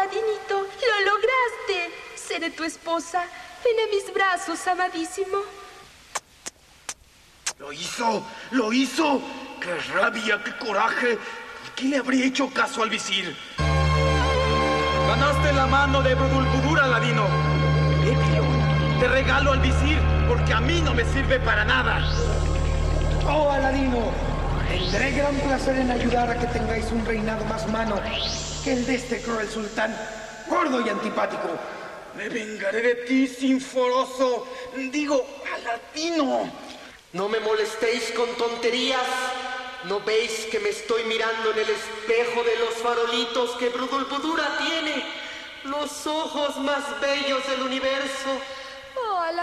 Aladinito, lo lograste. Seré tu esposa. Ven a mis brazos, amadísimo. ¡Lo hizo! ¡Lo hizo! ¡Qué rabia, qué coraje! ¿Por qué le habría hecho caso al visir? Ganaste la mano de Budulbudur, Aladino. Lévelo. Te regalo al visir, porque a mí no me sirve para nada. Oh, Aladino, tendré gran placer en ayudar a que tengáis un reinado más humano que el de este cruel sultán, gordo y antipático. Me vengaré de ti, sinforoso. Digo, Aladino. No me molestéis con tonterías. ¿No veis que me estoy mirando en el espejo de los farolitos que Budulbudura tiene? Los ojos más bellos del universo.